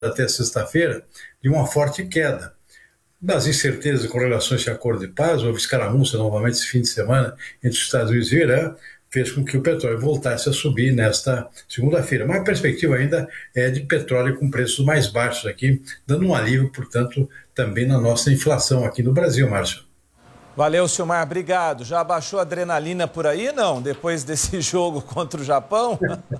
até sexta-feira de uma forte queda. Das incertezas com relação a esse acordo de paz, houve escaramuça novamente esse fim de semana entre os Estados Unidos e o Irã, fez com que o petróleo voltasse a subir nesta segunda-feira. Mas a perspectiva ainda é de petróleo com preços mais baixos aqui, dando um alívio, portanto, também na nossa inflação aqui no Brasil, Márcio. Valeu, Silmar, obrigado. Já baixou a adrenalina por aí, não? Depois desse jogo contra o Japão?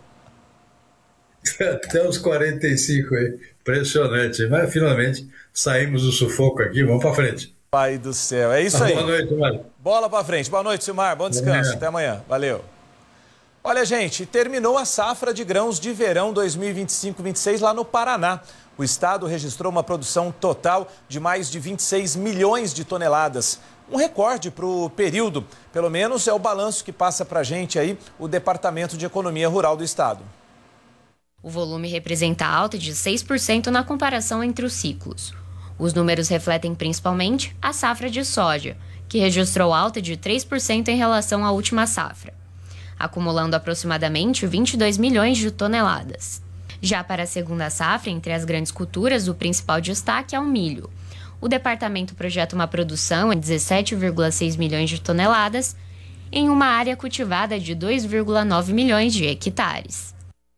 Até os 45 aí, impressionante. Mas finalmente saímos do sufoco aqui, vamos para frente. Pai do céu, é isso aí. Boa noite, Mário. Bola para frente. Boa noite, Silmar. Bom descanso. Até amanhã. Valeu. Olha, gente, terminou a safra de grãos de verão 2025-26 lá no Paraná. O estado registrou uma produção total de mais de 26 milhões de toneladas. Um recorde para o período. Pelo menos é o balanço que passa para a gente aí o Departamento de Economia Rural do estado. O volume representa alta de 6% na comparação entre os ciclos. Os números refletem principalmente a safra de soja, que registrou alta de 3% em relação à última safra, acumulando aproximadamente 22 milhões de toneladas. Já para a segunda safra, entre as grandes culturas, o principal destaque é o milho. O departamento projeta uma produção de 17,6 milhões de toneladas em uma área cultivada de 2,9 milhões de hectares.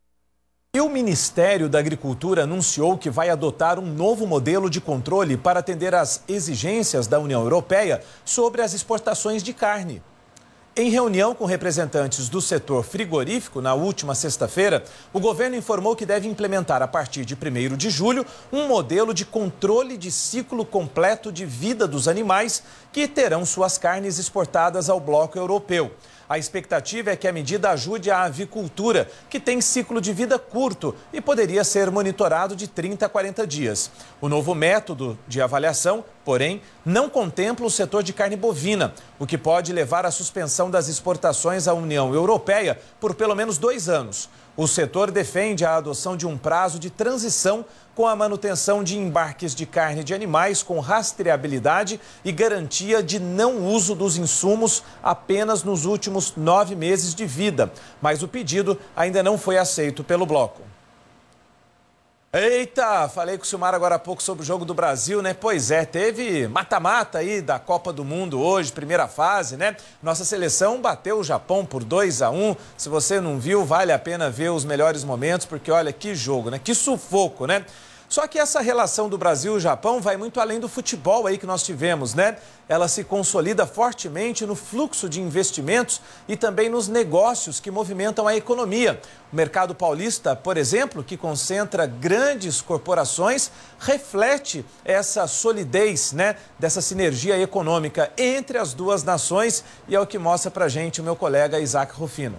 E o Ministério da Agricultura anunciou que vai adotar um novo modelo de controle para atender às exigências da União Europeia sobre as exportações de carne. Em reunião com representantes do setor frigorífico na última sexta-feira, o governo informou que deve implementar a partir de 1º de julho um modelo de controle de ciclo completo de vida dos animais que terão suas carnes exportadas ao bloco europeu. A expectativa é que a medida ajude a avicultura, que tem ciclo de vida curto e poderia ser monitorado de 30 a 40 dias. O novo método de avaliação, porém, não contempla o setor de carne bovina, o que pode levar à suspensão das exportações à União Europeia por pelo menos 2 anos. O setor defende a adoção de um prazo de transição com a manutenção de embarques de carne de animais com rastreabilidade e garantia de não uso dos insumos apenas nos últimos 9 meses de vida. Mas o pedido ainda não foi aceito pelo bloco. Eita, falei com o Silmar agora há pouco sobre o jogo do Brasil, né? Pois é, teve mata-mata aí da Copa do Mundo hoje, primeira fase, né? Nossa seleção bateu o Japão por 2-1. Se você não viu, vale a pena ver os melhores momentos, porque olha que jogo, né? Que sufoco, né? Só que essa relação do Brasil e Japão vai muito além do futebol aí que nós tivemos, né? Ela se consolida fortemente no fluxo de investimentos e também nos negócios que movimentam a economia. O mercado paulista, por exemplo, que concentra grandes corporações, reflete essa solidez, né? Dessa sinergia econômica entre as duas nações e é o que mostra pra gente o meu colega Isaac Rufino.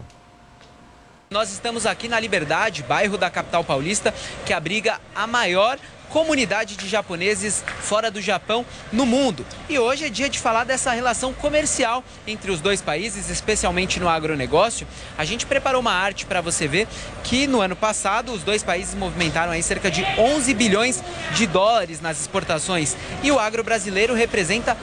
Nós estamos aqui na Liberdade, bairro da capital paulista, que abriga a maior comunidade de japoneses fora do Japão no mundo. E hoje é dia de falar dessa relação comercial entre os dois países, especialmente no agronegócio. A gente preparou uma arte para você ver que no ano passado os dois países movimentaram aí cerca de 11 bilhões de dólares nas exportações. E o agro brasileiro representa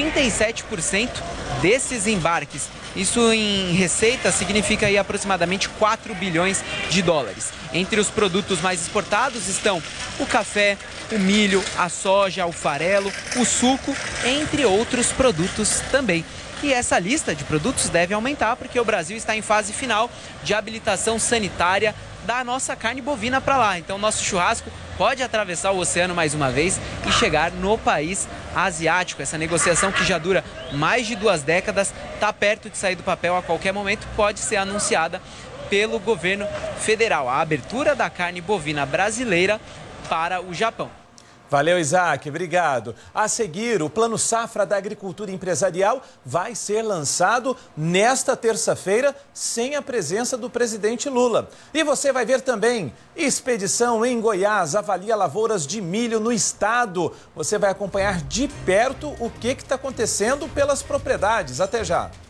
37% desses embarques. Isso em receita significa aí aproximadamente 4 bilhões de dólares. Entre os produtos mais exportados estão o café, o milho, a soja, o farelo, o suco, entre outros produtos também. E essa lista de produtos deve aumentar porque o Brasil está em fase final de habilitação sanitária da nossa carne bovina para lá. Então nosso churrasco pode atravessar o oceano mais uma vez e chegar no país asiático. Essa negociação que já dura mais de 2 décadas está perto de sair do papel a qualquer momento, pode ser anunciada pelo governo federal. A abertura da carne bovina brasileira para o Japão. Valeu, Isaac, obrigado. A seguir, o Plano Safra da Agricultura Empresarial vai ser lançado nesta terça-feira, sem a presença do presidente Lula. E você vai ver também, expedição em Goiás avalia lavouras de milho no estado. Você vai acompanhar de perto o que está acontecendo pelas propriedades. Até já.